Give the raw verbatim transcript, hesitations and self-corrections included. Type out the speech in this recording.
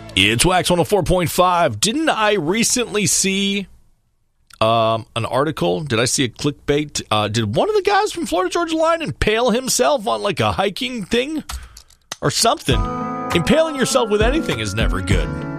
It's Wax one oh four point five. Didn't I recently see um, an article? Did I see a clickbait? Uh, did one of the guys from Florida Georgia Line impale himself on like a hiking thing or something? Impaling yourself with anything is never good.